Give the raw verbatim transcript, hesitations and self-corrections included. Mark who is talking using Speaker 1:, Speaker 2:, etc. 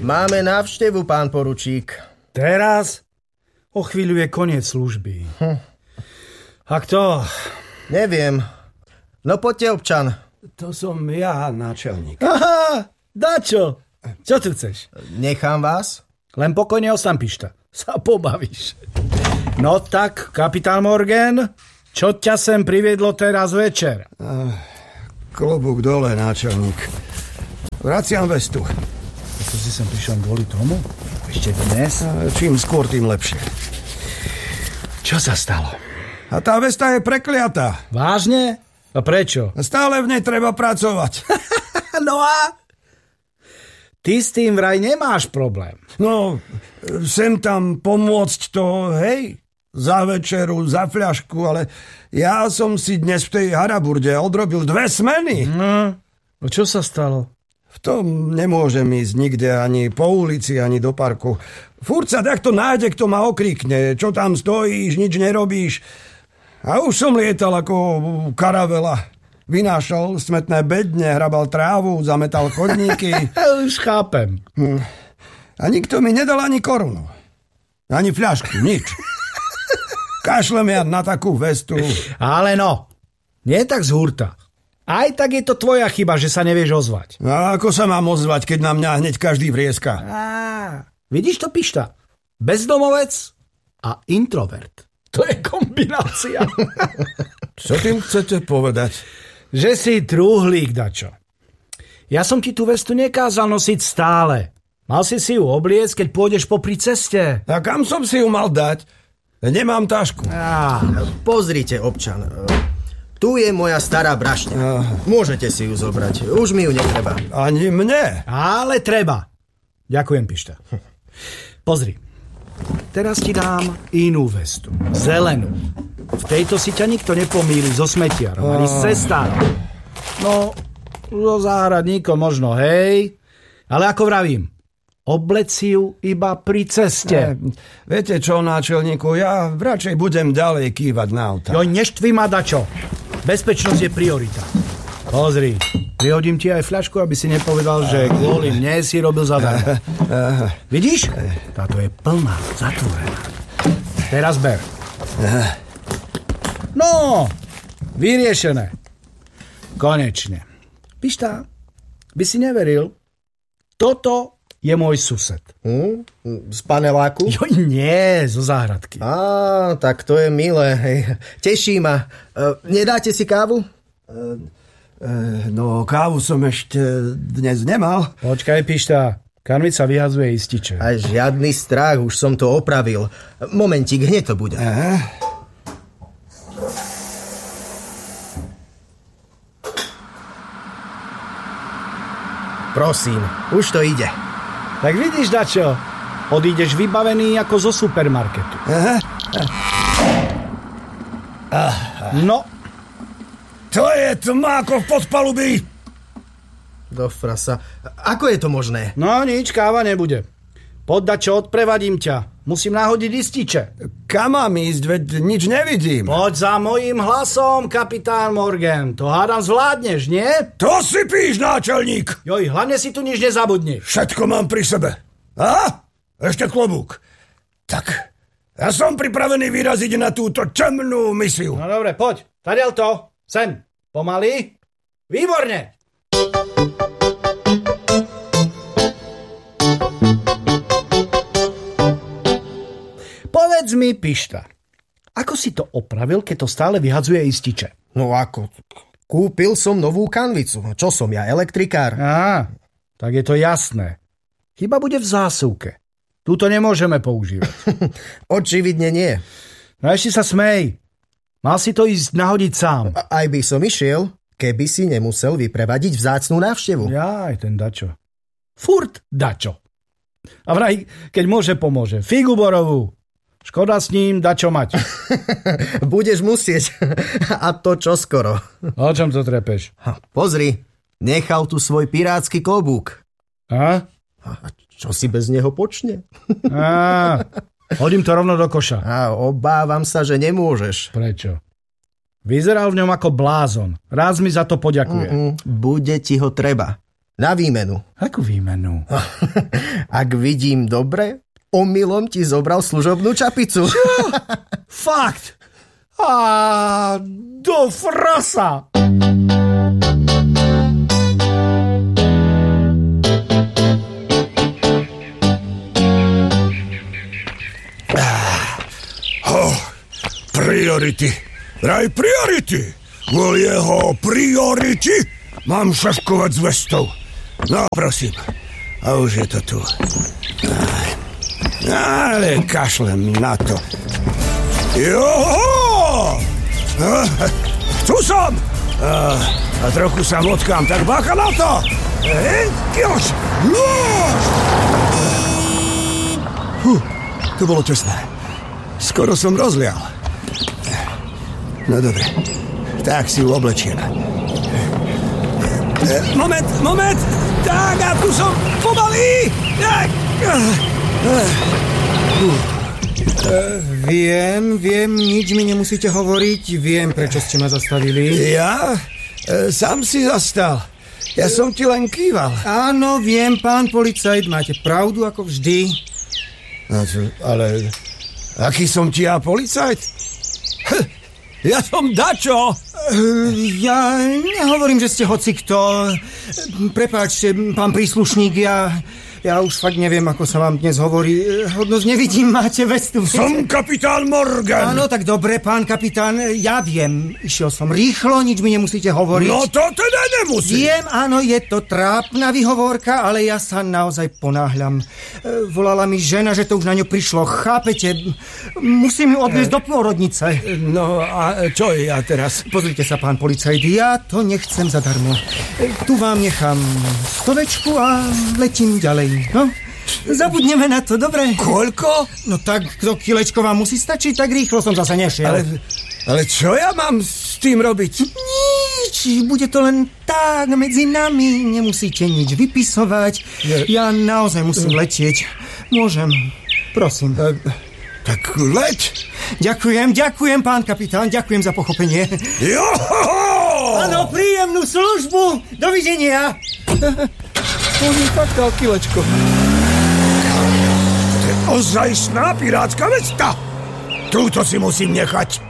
Speaker 1: Máme návštevu, pán poručík.
Speaker 2: Teraz? O chvíľu je koniec služby. Hm. A kto?
Speaker 1: Neviem. No poďte, občan.
Speaker 3: To som ja, náčelník.
Speaker 2: Aha, Dačo. Čo tu chceš?
Speaker 1: Nechám vás?
Speaker 2: Len pokojne ostan, Pišta. Sa pobavíš. No tak, kapitán Morgan, čo ťa sem priviedlo teraz večer?
Speaker 3: Uh, klobúk dole, náčelník. Vraciam vestu.
Speaker 2: To si sem prišiel kvôli tomu? Ešte dnes?
Speaker 3: Uh, čím skôr, tým lepšie.
Speaker 2: Čo sa stalo?
Speaker 3: A tá vesta je prekliatá.
Speaker 2: Vážne? A prečo?
Speaker 3: Stále v nej treba pracovať.
Speaker 2: No a? Ty s tým vraj nemáš problém.
Speaker 3: No, sem tam pomôcť to, hej, za večeru, za fľašku, ale ja som si dnes v tej haraburde odrobil dve smeny.
Speaker 2: No, a čo sa stalo?
Speaker 3: V tom nemôžem ísť nikde, ani po ulici, ani do parku. Furt sa takto nájde, kto ma okríkne, čo tam stojíš, nič nerobíš. A už som lietal ako karavela. Vynášal smetné bedne, hrabal trávu, zametal chodníky.
Speaker 2: Už chápem.
Speaker 3: A nikto mi nedal ani korunu. Ani fľašku, nič. Kašlem ja na takú vestu.
Speaker 2: Ale no, nie tak z hurta. Aj tak je to tvoja chyba, že sa nevieš ozvať.
Speaker 3: A ako sa mám ozvať, keď na mňa hneď každý vrieska?
Speaker 2: Á, vidíš to, Pišta? Bezdomovec a introvert. To je kombinácia.
Speaker 3: Čo tým chcete povedať?
Speaker 2: Že si trúhlík, Dačo. Ja som ti tú vestu nekázal nosiť stále. Mal si si ju obliecť, keď pôjdeš popri ceste.
Speaker 3: A kam som si ju mal dať? Nemám tašku.
Speaker 2: Á.
Speaker 1: Pozrite, občan. Tu je moja stará brašňa. Môžete si ju zobrať. Už mi ju netreba.
Speaker 3: Ani mne.
Speaker 2: Ale treba. Ďakujem, Pišta. Pozri. Teraz ti dám inú vestu. Zelenú. V tejto si ťa nikto nepomýli so smetiarom, ani s cestárom. No, so záhradníkom možno, hej. Ale ako vravím, obleci ju iba pri ceste.
Speaker 3: E, viete čo, náčelníku, ja radšej budem ďalej kývať na auta.
Speaker 2: Jo, neštvi ma, Dačo. Bezpečnosť je priorita. Pozri, prihodím ti aj fľašku, aby si nepovedal, že kvôli mne si robil zadarmo. Vidíš? Táto je plná, zatvorená. Teraz ber. No, vyriešené. Konečne. Pišta, by si neveril, toto je môj sused.
Speaker 1: Hm? Z paneláku?
Speaker 2: Jo, nie, zo záhradky.
Speaker 1: Á, tak to je milé. Hej. Teší ma. E, nedáte si kávu?
Speaker 3: E, e, no, kávu som ešte dnes nemal.
Speaker 2: Počkaj, Pišta, kanvica vyhadzuje ističe.
Speaker 1: Aj žiadny strach, už som to opravil. Momentík, hneď to bude.
Speaker 3: Aha.
Speaker 1: Prosím, už to ide.
Speaker 2: Tak vidíš, Dačo, odídeš vybavený ako zo supermarketu.
Speaker 3: Aha.
Speaker 2: No.
Speaker 3: To je tma ako v podpalubí.
Speaker 1: Do frasa. Ako je to možné?
Speaker 2: No nič, káva nebude. Poď, Dačo, odprevadím ťa. Musím nahodiť ističe.
Speaker 3: Kam mám ísť, veď nič nevidím.
Speaker 2: Poď za mojím hlasom, kapitán Morgan. To hádam zvládneš, nie?
Speaker 3: To si píš, náčelník.
Speaker 2: Joj, hlavne si tu nič nezabudneš.
Speaker 3: Všetko mám pri sebe. A? Ešte klobúk. Tak, ja som pripravený vyraziť na túto temnú misiu.
Speaker 2: No dobre, poď. Tadiaľ to. Sem. Pomaly. Výborne. Povedz mi, Pišta, ako si to opravil, keď to stále vyhadzuje ističe?
Speaker 1: No ako? Kúpil som novú kanvicu. Čo som ja, elektrikár?
Speaker 2: Á, tak je to jasné. Chyba bude v zásuvke. Túto nemôžeme používať.
Speaker 1: Očividne nie.
Speaker 2: No ešte sa smej. Mal si to ísť nahodiť sám.
Speaker 1: A- aj by som išiel, keby si nemusel vyprevadiť vzácnu návštevu.
Speaker 2: Jaj, ten Dačo. Furt Dačo. A vraj, keď môže, pomôže. Figu borovú. Škoda s ním Dačo mať.
Speaker 1: Budeš musieť. A to čoskoro.
Speaker 2: O čom to trepeš?
Speaker 1: Pozri, nechal tu svoj pirátsky klobúk.
Speaker 2: A?
Speaker 1: A čo si bez neho počne?
Speaker 2: Á, hodím to rovno do koša.
Speaker 1: A obávam sa, že nemôžeš.
Speaker 2: Prečo? Vyzeral v ňom ako blázon. Rád mi za to poďakuje.
Speaker 1: Mm-mm, bude ti ho treba. Na výmenu.
Speaker 2: Akú výmenu?
Speaker 1: Ak vidím dobre, omylom ti zobral služobnú čapicu.
Speaker 2: Fakt? Á, do frasa!
Speaker 3: Oh, priority. Vraj priority. Kvôli jeho priority mám šaškovať s vestou. No, prosím. A už je to tu. Aj. Ale kašlem na to. Joho! Tu som! A, a trochu sa motkám, tak bacha na to! Enťož! Nož! Huh, to bolo tesné. Skoro som rozlial. No dobre, tak si ju oblečiem. Moment, moment! Tak, a tu som pomalý!
Speaker 4: Viem, viem, nič mi nemusíte hovoriť. Viem, prečo ste ma zastavili.
Speaker 3: Ja? E, sám si zastal. Ja som ti len kýval.
Speaker 4: Áno, viem, pán policajt, máte pravdu ako vždy.
Speaker 3: Ale aký som ti ja policajt? Ja som dačo!
Speaker 4: Ja nehovorím, že ste hocikto. Prepáčte, pán príslušník, ja... Ja už fakt neviem, ako sa vám dnes hovorí. Hodnosť nevidím, máte vestu.
Speaker 3: Som kapitán Morgan.
Speaker 4: Áno, tak dobre, pán kapitán, ja viem. Išiel som rýchlo, nič mi nemusíte hovoriť.
Speaker 3: No to teda nemusím.
Speaker 4: Viem, áno, je to trápna výhovorka, ale ja sa naozaj ponáhľam. Volala mi žena, že to už na ňu prišlo. Chápete? Musím ju odviesť do pôrodnice.
Speaker 3: No a čo je ja teraz?
Speaker 4: Pozrite sa, pán policajt, ja to nechcem zadarmo. Tu vám nechám stovečku a letím ďalej. No, zabudneme na to, dobre?
Speaker 3: Koľko?
Speaker 4: No tak, to kilečko vám musí stačiť, tak rýchlo som zase nešiel.
Speaker 3: Ale, ale čo ja mám s tým robiť?
Speaker 4: Nič, bude to len tak medzi nami, nemusíte nič vypisovať. Ja naozaj musím letieť. Môžem, prosím.
Speaker 3: E, tak leď.
Speaker 4: Ďakujem, ďakujem, pán kapitán, ďakujem za pochopenie.
Speaker 3: Joho!
Speaker 4: Áno, príjemnú službu, dovidenia.
Speaker 3: On mi fakt dal kilečko. To je ozajstná pirátska vesta. Túto si musím nechať.